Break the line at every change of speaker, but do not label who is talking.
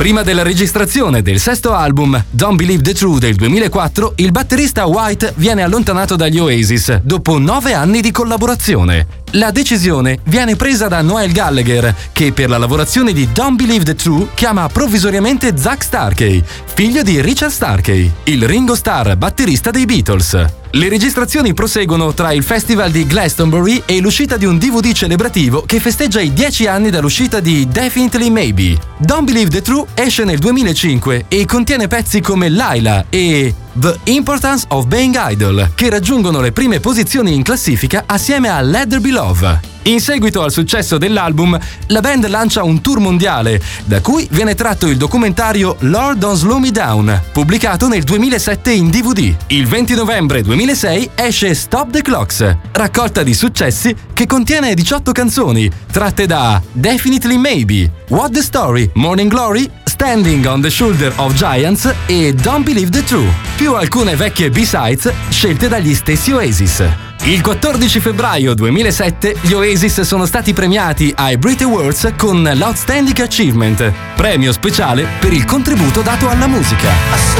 Prima della registrazione del sesto album, Don't Believe the True del 2004, il batterista White viene allontanato dagli Oasis dopo 9 anni di collaborazione. La decisione viene presa da Noel Gallagher, che per la lavorazione di Don't Believe the True chiama provvisoriamente Zach Starkey, figlio di Richard Starkey, il Ringo Starr batterista dei Beatles. Le registrazioni proseguono tra il festival di Glastonbury e l'uscita di un DVD celebrativo che festeggia i 10 anni dall'uscita di Definitely Maybe. Don't Believe the True esce nel 2005 e contiene pezzi come Laila e The Importance of Being Idle, che raggiungono le prime posizioni in classifica assieme a Let There Be Love. In seguito al successo dell'album, la band lancia un tour mondiale, da cui viene tratto il documentario Lord Don't Slow Me Down, pubblicato nel 2007 in DVD. Il 20 novembre 2006 esce Stop the Clocks, raccolta di successi che contiene 18 canzoni, tratte da Definitely Maybe, What the Story, Morning Glory, Standing on the Shoulder of Giants e Don't Believe the True, più alcune vecchie B-sides scelte dagli stessi Oasis. Il 14 febbraio 2007 gli Oasis sono stati premiati ai Brit Awards con l'Outstanding Achievement, premio speciale per il contributo dato alla musica.